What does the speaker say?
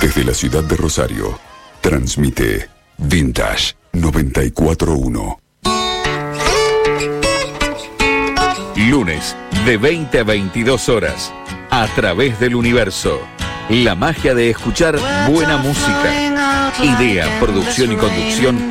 Desde la ciudad de Rosario, transmite Vintage 94.1. Lunes, de 20 a 22 horas, a través del universo. La magia de escuchar buena música. Idea, producción y conducción,